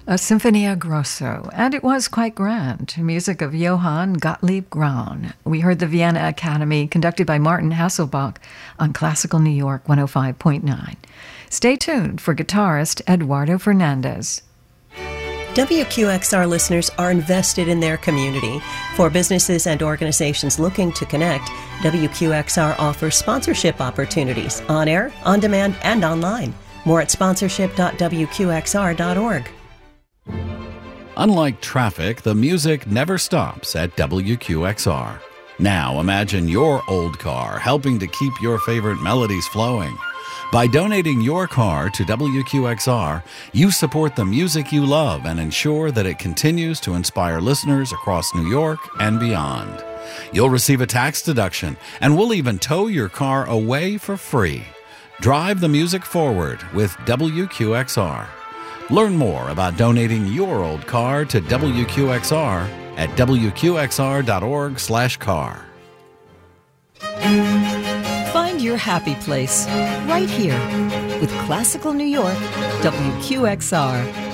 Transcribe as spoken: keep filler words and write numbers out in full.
A Sinfonia Grosso, and it was quite grand. Music of Johann Gottlieb Graun. We heard the Vienna Academy, conducted by Martin Hasselbach, on Classical New York one oh five point nine. Stay tuned for guitarist Eduardo Fernandez. W Q X R listeners are invested in their community. For businesses and organizations looking to connect, W Q X R offers sponsorship opportunities on air, on demand, and online. More at sponsorship dot w q x r dot org. Unlike traffic, the music never stops at W Q X R. Now imagine your old car helping to keep your favorite melodies flowing. By donating your car to W Q X R, you support the music you love and ensure that it continues to inspire listeners across New York and beyond. You'll receive a tax deduction, and we'll even tow your car away for free. Drive the music forward with W Q X R. Learn more about donating your old car to W Q X R at w q x r dot org slash car. Find your happy place right here with Classical New York, W Q X R.